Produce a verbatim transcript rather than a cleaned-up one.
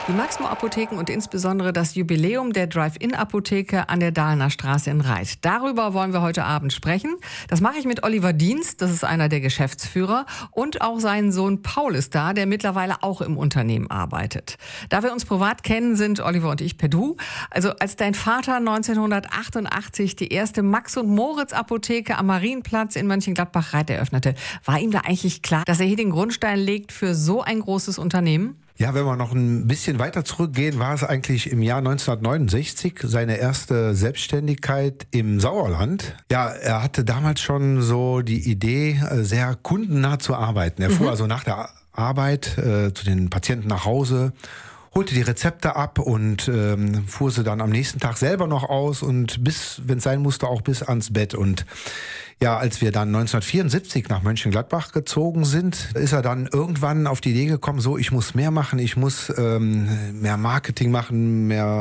Die Maximo Apotheken und insbesondere das Jubiläum der Drive-In-Apotheke an der Dahlener Straße in Reit. Darüber wollen wir heute Abend sprechen. Das mache ich mit Oliver Dienst, das ist einer der Geschäftsführer. Und auch sein Sohn Paul ist da, der mittlerweile auch im Unternehmen arbeitet. Da wir uns privat kennen, sind Oliver und ich per Du. Also als dein Vater neunzehnhundertachtundachtzig die erste Max- und Moritz-Apotheke am Marienplatz in Mönchengladbach-Reit eröffnete, war ihm da eigentlich klar, dass er hier den Grundstein legt für so ein großes Unternehmen? Ja, wenn wir noch ein bisschen weiter zurückgehen, war es eigentlich im Jahr neunzehnhundertneunundsechzig seine erste Selbstständigkeit im Sauerland. Ja, er hatte damals schon so die Idee, sehr kundennah zu arbeiten. Er fuhr mhm. also nach der Arbeit äh, zu den Patienten nach Hause, holte die Rezepte ab und ähm, fuhr sie dann am nächsten Tag selber noch aus und bis, wenn es sein musste, auch bis ans Bett. Und ja, als wir dann neunzehnhundertvierundsiebzig nach Mönchengladbach gezogen sind, ist er dann irgendwann auf die Idee gekommen, so, ich muss mehr machen, ich muss ähm, mehr Marketing machen, mehr